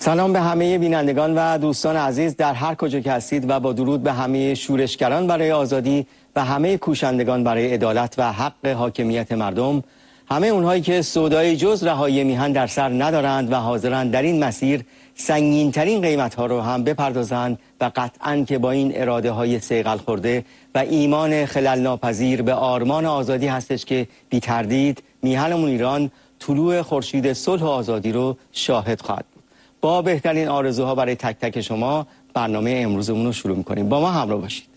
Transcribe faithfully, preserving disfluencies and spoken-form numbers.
سلام به همه بینندگان و دوستان عزیز در هر کجا که هستید و با درود به همه شورشگران برای آزادی و همه کوشندگان برای عدالت و حق حاکمیت مردم، همه اونهایی که سودای جز رهایی میهن در سر ندارند و حاضرند در این مسیر سنگین‌ترین قیمت‌ها رو هم بپردازند و قطعاً که با این اراده های صیقل خورده و ایمان خلل ناپذیر به آرمان آزادی هستش که بی تردید میهنمون ایران طلوع خورشید صلح و آزادی رو شاهد خواهد بود. با بهترین آرزوها برای تک تک شما برنامه امروزمون رو شروع می‌کنیم. با ما همراه باشید.